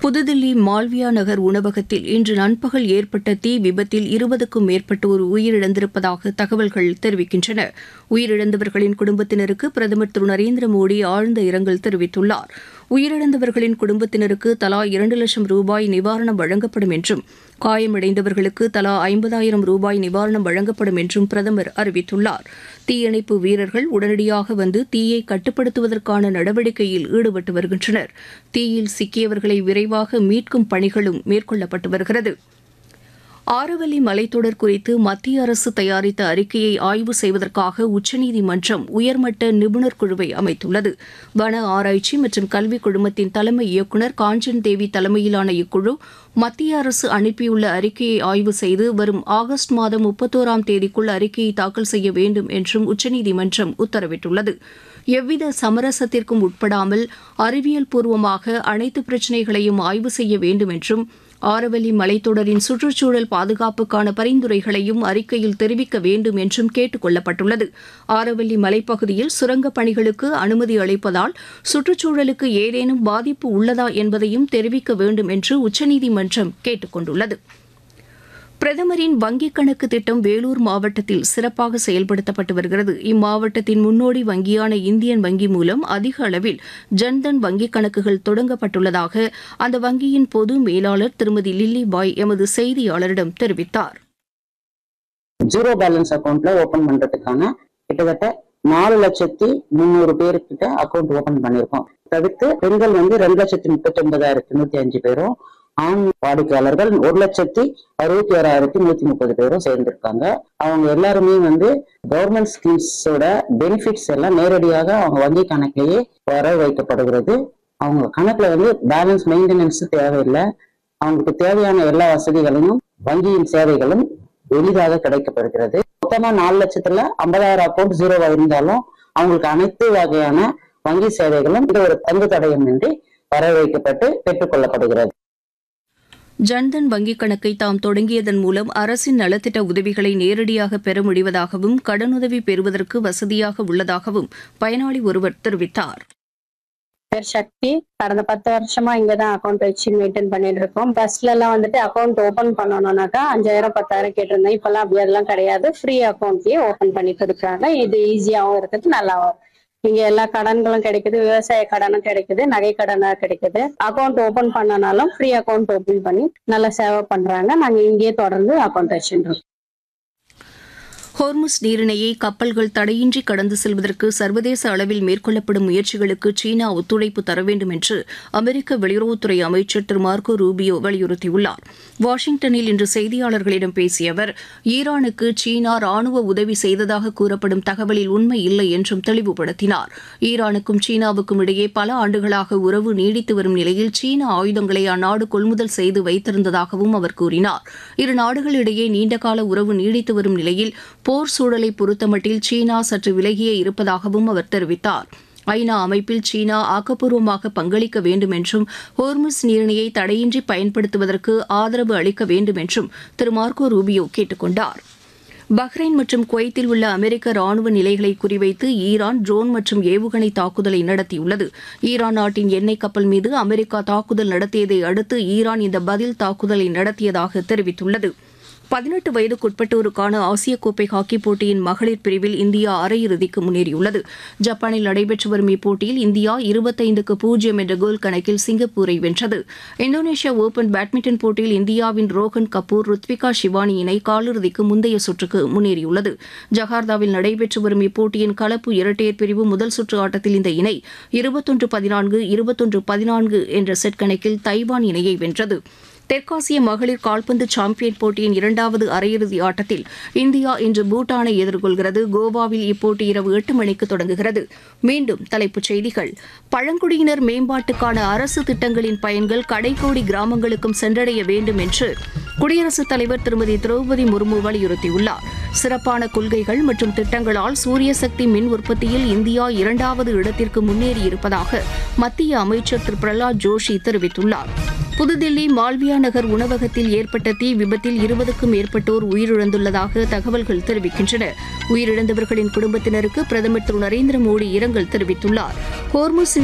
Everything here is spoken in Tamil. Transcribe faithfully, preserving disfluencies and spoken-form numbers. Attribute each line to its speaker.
Speaker 1: புதுதில்லி மால்வியா நகர் உணவகத்தில் இன்று நண்பகல் ஏற்பட்ட தீ விபத்தில் இருபதுக்கும் மேற்பட்டோர் உயிரிழந்திருப்பதாக தகவல்கள் தெரிவிக்கின்றன. உயிரிழந்தவர்களின் குடும்பத்தினருக்கு பிரதமர் திரு நரேந்திர மோடி ஆழ்ந்த இரங்கல் தெரிவித்துள்ளார். உயிரிழந்தவர்களின் குடும்பத்தினருக்கு தலா இரண்டு லட்சம் ரூபாய் நிவாரணம் வழங்கப்படும் என்றும் காயமடைந்தவர்களுக்கு தலா ஐம்பதாயிரம் ரூபாய் நிவாரணம் வழங்கப்படும் என்றும் பிரதமர் அறிவித்துள்ளார். தீயணைப்பு வீரர்கள் உடனடியாக வந்து தீயை கட்டுப்படுத்துவதற்கான நடவடிக்கையில் ஈடுபட்டு வருகின்றனர். தீயில் சிக்கியவர்களை விரைவாக மீட்கும் பணிகளும் மேற்கொள்ளப்பட்டு வருகிறது. ஆரவல்லி மலைத்தொடர் குறித்து மத்திய அரசு தயாரித்த அறிக்கையை ஆய்வு செய்வதற்காக உச்சநீதிமன்றம் உயர்மட்ட நிபுணர் குழுவை அமைத்துள்ளது. வன ஆராய்ச்சி மற்றும் கல்விக் குழுமத்தின் தலைமை இயக்குநர் காஞ்சன் தேவி தலைமையிலான இக்குழு மத்திய அரசு அனுப்பியுள்ள அறிக்கையை ஆய்வு செய்து வரும் ஆகஸ்ட் மாதம் முப்பத்தோராம் தேதிக்குள் அறிக்கையை தாக்கல் செய்ய வேண்டும் என்றும் உச்சநீதிமன்றம் உத்தரவிட்டுள்ளது. எவ்வித சமரசத்திற்கும் உட்படாமல் அறிவியல் பூர்வமாக அனைத்து பிரச்சினைகளையும் ஆய்வு செய்ய வேண்டும் என்றும் ஆரவல்லி மலைத்தொடரின் சுற்றுச்சூழல் பாதுகாப்புக்கான பரிந்துரைகளையும் அறிக்கையில் தெரிவிக்க வேண்டும் என்றும் கேட்டுக் கொள்ளப்பட்டுள்ளது. ஆரவல்லி மலைப்பகுதியில் சுரங்கப் பணிகளுக்கு அனுமதி அளிப்பதால் சுற்றுச்சூழலுக்கு ஏதேனும் பாதிப்பு உள்ளதா என்பதையும் தெரிவிக்க வேண்டும் என்று உச்சநீதிமன்றம் கேட்டுக் கொண்டுள்ளது. பிரதமரின் வங்கிக் கணக்கு திட்டம் வேலூர் மாவட்டத்தில் சிறப்பாக செயல்படுத்தப்பட்டு வருகிறது. இம்மாவட்டத்தின் முன்னோடி வங்கியான இந்தியன் வங்கி மூலம் அதிக அளவில் ஜன்தன் வங்கிக் கணக்குகள் தொடங்கப்பட்டுள்ளதாக அந்த வங்கியின் பொது மேலாளர் திருமதி லில்லி பாய் எமது செய்தியாளரிடம் தெரிவித்தார்.
Speaker 2: ஜீரோ பேலன்ஸ் அக்கௌண்ட்ல ஓபன் பண்றதுக்கான கிட்டத்தட்ட நாலு லட்சத்தி முன்னூறு பேருக்கிட்ட அக்கௌண்ட் ஓபன் பண்ணிருக்கோம். தவிர்த்து பெண்கள் வந்து ரெண்டு லட்சத்தி முப்பத்தி ஒன்பதாயிரத்தி நூத்தி அஞ்சு பேரும், ஆண் வாடிக்கையாளர்கள் ஒரு லட்சத்தி அறுபத்தி ஆறாயிரத்தி நூத்தி முப்பது பேரும் சேர்ந்திருக்காங்க. அவங்க எல்லாருமே வந்து கவர்மெண்ட் ஸ்கீம்ஸோட பெனிஃபிட்ஸ் எல்லாம் நேரடியாக அவங்க வங்கி கணக்கிலேயே வர வைக்கப்படுகிறது. அவங்க கணக்குல வந்து பேலன்ஸ் மெயின்டெனன்ஸ் தேவையில்லை. அவங்களுக்கு தேவையான எல்லா வசதிகளையும் வங்கியின் சேவைகளும் எளிதாக கிடைக்கப்படுகிறது. மொத்தமா நாலு லட்சத்துல ஐம்பதாயிரம் அக்கௌண்ட் ஜீரோவா இருந்தாலும் அவங்களுக்கு அனைத்து வகையான வங்கி சேவைகளும் இது ஒரு தங்கு தடயமின்றி வர வைக்கப்பட்டு பெற்றுக் கொள்ளப்படுகிறது.
Speaker 1: ஜன்தன் வங்கிக் கணக்கை தாம் தொடங்கியதன் மூலம் அரசின் நலத்திட்ட உதவிகளை நேரடியாக பெற முடிவதாகவும் கடனுதவி பெறுவதற்கு வசதியாக உள்ளதாகவும் பயனாளி ஒருவர் தெரிவித்தார்.
Speaker 3: சக்தி கடந்த பத்து வருஷமா இங்கதான் அக்கௌண்ட் வச்சு மெயின்டைன் பண்ணிட்டு இருக்கோம். பஸ்ல எல்லாம் வந்துட்டு அக்கௌண்ட் ஓபன் பண்ணணும்னாக்கா அஞ்சாயிரம் பத்தாயிரம் கேட்டிருந்தேன். இப்பெல்லாம் அப்படி எல்லாம் கிடையாது. ஃப்ரீ அக்கௌண்ட்லயே ஓபன் பண்ணி கொடுக்குறாங்க. இது ஈஸியாவும் இருக்குது, நல்லாவும். இங்க எல்லா கடன்களும் கிடைக்குது, விவசாய கடனும் கிடைக்குது, நகை கடனா கிடைக்குது. Account open பண்ணனாலும் free account open பண்ணி நல்லா சேவை பண்றாங்க. நாங்க இங்கேயே தொடர்ந்து அக்கௌண்ட் வச்சுருக்கோம்.
Speaker 1: ஹோர்முஸ் நீரிணையை கப்பல்கள் தடையின்றி கடந்து செல்வதற்கு சர்வதேச அளவில் மேற்கொள்ளப்படும் முயற்சிகளுக்கு சீனா ஒத்துழைப்பு தர வேண்டும் என்று அமெரிக்க வெளியுறவுத்துறை அமைச்சர் திரு மார்க்கோ ரூபியோ வலியுறுத்தியுள்ளார். வாஷிங்டனில் இன்று செய்தியாளர்களிடம் பேசிய அவர், ஈரானுக்கு சீனா ராணுவ உதவி செய்ததாக கூறப்படும் தகவலில் உண்மை இல்லை என்றும் தெளிவுபடுத்தினார். ஈரானுக்கும் சீனாவுக்கும் இடையே பல ஆண்டுகளாக உறவு நீடித்து வரும் நிலையில் சீன ஆயுதங்களை அந்நாடு கொள்முதல் செய்து வைத்திருந்ததாகவும் அவர் கூறினார். இரு நாடுகளிடையே நீண்டகால உறவு நீடித்து வரும் நிலையில் போர் சூழலை பொறுத்தமட்டில் சீனா சற்று விலகியே இருப்பதாகவும் அவர் தெரிவித்தார். ஐநா அமைப்பில் சீனா ஆக்கப்பூர்வமாக பங்களிக்க வேண்டும் என்றும் ஹோர்முஸ் நீரிணையை தடையின்றி பயன்படுத்துவதற்கு ஆதரவு அளிக்க வேண்டும் என்றும் திரு மார்க்கோ ரூபியோ கேட்டுக் கொண்டார். பஹ்ரைன் மற்றும் குவைத்தில் உள்ள அமெரிக்க ராணுவ நிலைகளை குறிவைத்து ஈரான் ட்ரோன் மற்றும் ஏவுகணை தாக்குதலை நடத்தியுள்ளது. ஈரான் நாட்டின் எண்ணெய் கப்பல் மீது அமெரிக்கா தாக்குதல் நடத்தியதை அடுத்து ஈரான் இந்த பதில் தாக்குதலை நடத்தியதாக தெரிவித்துள்ளது. பதினெட்டு வயதுக்குட்பட்டோருக்கான ஆசிய கோப்பை ஹாக்கிப் போட்டியின் மகளிர் பிரிவில் இந்தியா அரையிறுதிக்கு முன்னேறியுள்ளது. ஜப்பானில் நடைபெற்று வரும் இப்போட்டியில் இந்தியா இருபத்தைந்துக்கு பூஜ்ஜியம் என்ற கோல் கணக்கில் சிங்கப்பூரை வென்றது. இந்தோனேஷியா ஓபன் பேட்மிண்டன் போட்டியில் இந்தியாவின் ரோஹன் கபூர் ருத்விகா ஷிவானி இணை காலிறுதிக்கு முந்தைய சுற்றுக்கு முன்னேறியுள்ளது. ஜகார்த்தாவில் நடைபெற்று வரும் இப்போட்டியின் கலப்பு இரட்டையர் பிரிவு முதல் சுற்று ஆட்டத்தில் இந்த இணை இருபத்தொன்று பதினான்கு இருபத்தொன்று பதினான்கு என்ற செட் கணக்கில் தைவான் இணையை வென்றது. தெற்காசிய மகளிர் கால்பந்து சாம்பியன் போட்டியின் இரண்டாவது அரையிறுதி ஆட்டத்தில் இந்தியா இன்று பூட்டானை எதிர்கொள்கிறது. கோவாவில் இப்போட்டி இரவு எட்டு மணிக்கு தொடங்குகிறது. மீண்டும் தலைப்புச் செய்திகள். பழங்குடியினர் மேம்பாட்டுக்கான அரசு திட்டங்களின் பயன்கள் கடைக்கோடி கிராமங்களுக்கும் சென்றடைய வேண்டும் என்று குடியரசுத் தலைவர் திருமதி திரௌபதி முர்மு வலியுறுத்தியுள்ளார். சிறப்பான கொள்கைகள் மற்றும் திட்டங்களால் சூரிய சக்தி மின் உற்பத்தியில் இந்தியா இரண்டாவது இடத்திற்கு முன்னேறியிருப்பதாக மத்திய அமைச்சர் திரு பிரஹ்லாத் ஜோஷி தெரிவித்துள்ளார். புதுதில்லி மால்வியா நகர் உணவகத்தில் ஏற்பட்ட தீ விபத்தில் இருபதுக்கும் மேற்பட்டோர் உயிரிழந்துள்ளதாக தகவல்கள் தெரிவிக்கின்றன. உயிரிழந்தவர்களின் குடும்பத்தினருக்கு பிரதமர் திரு நரேந்திர மோடி இரங்கல் தெரிவித்துள்ளார். ஹோர்முஸ்